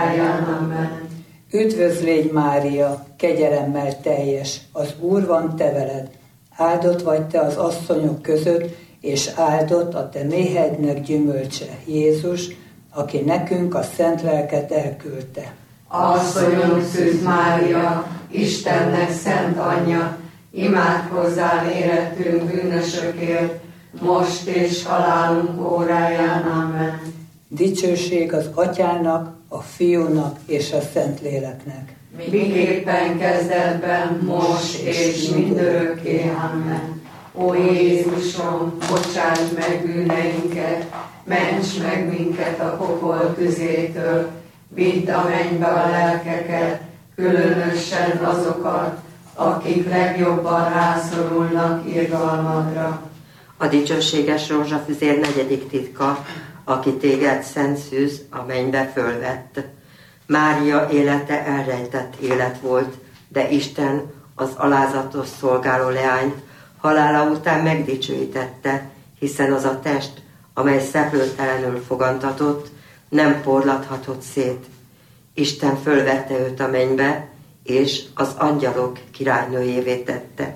óráján. Amen. Üdvözl légy Mária, kegyelemmel teljes, az Úr van te veled. Áldott vagy te az asszonyok között, és áldott a te méhednek gyümölcse, Jézus, aki nekünk a szent lelket elküldte. Asszonyunk Szűz Mária, Istennek szent anyja, imádkozzál érettünk bűnösökért, most és halálunk óráján. Amen. Dicsőség az Atyának, a Fiúnak és a Szentléleknek. Miképpen kezdetben, most és mindörökké. Amen. Ó Jézusom, bocsáss meg bűneinket, ments meg minket a pokol tüzétől, vidd a mennybe a lelkeket, különösen azokat, akik legjobban rászorulnak irgalmadra. A dicsőséges rózsafüzér negyedik titka, aki téged, Szent Szűz, a mennybe fölvett. Mária élete elrejtett élet volt, de Isten az alázatos szolgáló leányt halála után megdicsőítette, hiszen az a test, amely szeplőtelenül fogantatott, nem porlathatott szét. Isten fölvette őt a mennybe, és az angyalok királynőjévé tette.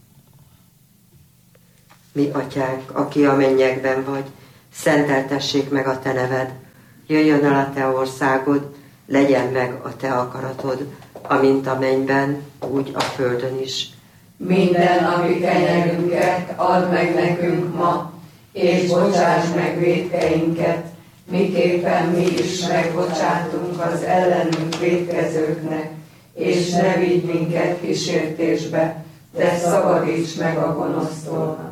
Mi atyánk, aki a mennyekben vagy, szenteltessék meg a te neved, jöjjön el a te országod, legyen meg a te akaratod, amint a mennyben, úgy a földön is. Minden napi kenyerünket add meg nekünk ma, és bocsáss meg vétkeinket, miképpen mi is megbocsátunk az ellenünk vétkezőknek, és ne vigy minket kísértésbe, de szabadíts meg a gonosztól.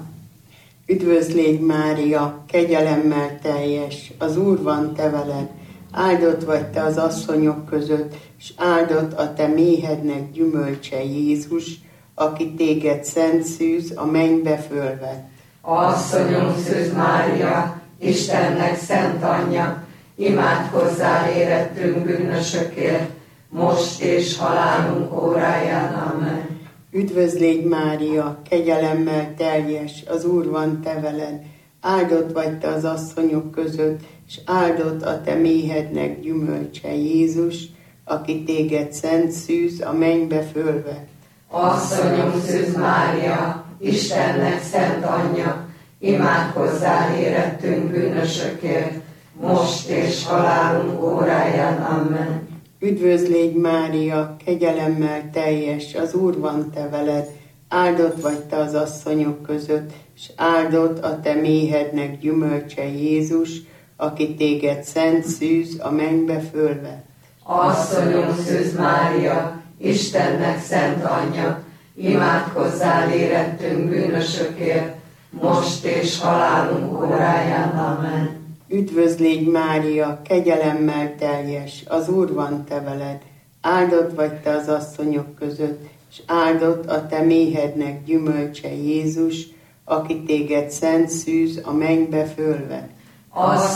Üdvözl légy Mária, kegyelemmel teljes, az Úr van te veled, áldott vagy te az asszonyok között, és áldott a te méhednek gyümölcse, Jézus, aki téged, Szent Szűz, a mennybe fölvett. Asszonyunk Szűz Mária, Istennek szent anyja, imádkozzál érettünk bűnösökért, most és halálunk óráján. Amen. Üdvözl légy Mária, kegyelemmel teljes, az Úr van te veled, áldott vagy te az asszonyok között, és áldott a te méhednek gyümölcse, Jézus, aki téged, Szent Szűz, a mennybe fölvett. Asszonyunk Szűz Mária, Istennek szent anyja, imádkozzál érettünk bűnösökért, most és halálunk óráján. Amen. Üdvözl légy Mária, kegyelemmel teljes, az Úr van te veled, áldott vagy te az asszonyok között, és áldott a te méhednek gyümölcse, Jézus, aki téged, Szent Szűz, a mennybe fölvett. Asszonyunk Szűz Mária, Istennek szent anyja, imádkozzál érettünk bűnösökért, most és halálunk óráján. Amen. Üdvözl légy Mária, kegyelemmel teljes, az Úr van te veled, áldott vagy te az asszonyok között, és áldott a te méhednek gyümölcse, Jézus, aki téged, Szent Szűz, a mennybe fölvett. Asszonyunk